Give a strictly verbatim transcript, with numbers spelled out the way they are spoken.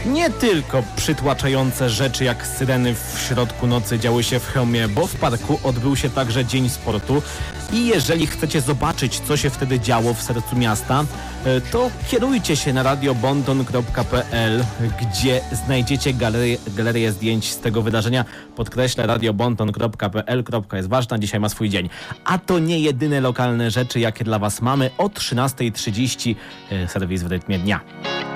Nie tylko przytłaczające rzeczy jak syreny w środku nocy działy się w Chełmie, bo w parku odbył się także Dzień Sportu i jeżeli chcecie zobaczyć, co się wtedy działo w sercu miasta, to kierujcie się na radio bonton kropka p l, gdzie znajdziecie galerię, galerię zdjęć z tego wydarzenia. Podkreślę, radio bonton kropka p l. Jest ważna, dzisiaj ma swój dzień. A to nie jedyne lokalne rzeczy, jakie dla Was mamy. O trzynastej trzydzieści serwis w rytmie dnia.